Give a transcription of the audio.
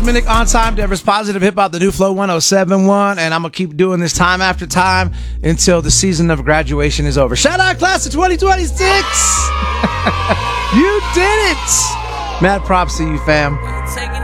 Minute on time, Denver's Positive Hip Hop, the new Flow 107.1, and I'm going to keep doing this time after time until the season of graduation is over. Shout out class of 2026! You did it! Mad props to you, fam.